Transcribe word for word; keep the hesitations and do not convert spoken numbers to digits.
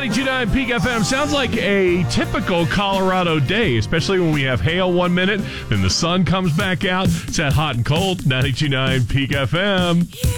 ninety-two point nine Peak F M. Sounds like a typical Colorado day, especially when we have hail one minute, then the sun comes back out. It's that hot and cold. ninety-two point nine Peak F M.